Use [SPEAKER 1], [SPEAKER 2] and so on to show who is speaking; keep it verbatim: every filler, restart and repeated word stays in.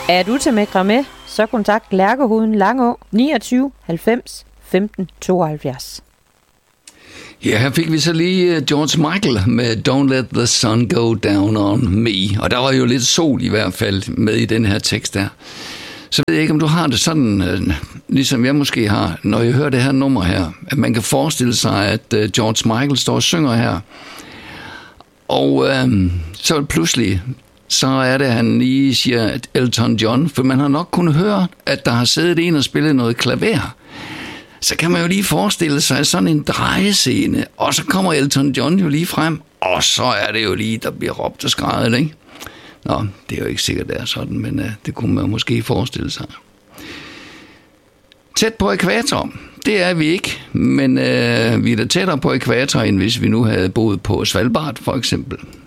[SPEAKER 1] Er du til med, så kontakt Lærkehoveden Langå niogtyve halvfems femten tooghalvfjerds.
[SPEAKER 2] Ja, her fik vi så lige George Michael med Don't Let the Sun Go Down on Me. Og der var jo lidt sol i hvert fald med i den her tekst der. Så ved jeg ikke, om du har det sådan, ligesom jeg måske har, når jeg hører det her nummer her, at man kan forestille sig, at George Michael står og synger her. Og øh, så pludselig, så er det, han lige siger, at Elton John, for man har nok kunnet høre, at der har siddet en og spillet noget klaver. Så kan man jo lige forestille sig sådan en drejescene, og så kommer Elton John jo lige frem, og så er det jo lige, der bliver råbt og skreget, ikke? Nå, det er jo ikke sikkert, det er sådan, men uh, det kunne man måske forestille sig. Tæt på ækvator, det er vi ikke, men uh, vi er da tættere på ækvator, end hvis vi nu havde boet på Svalbard, for eksempel.